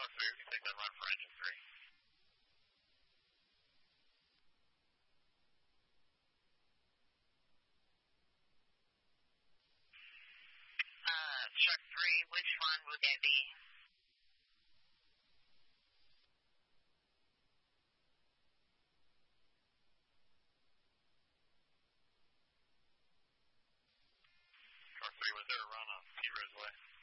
Truck 3, we can take that run for engine 3. Truck 3, which one would that be? Truck 3, was there a run on Pete Ridgeway?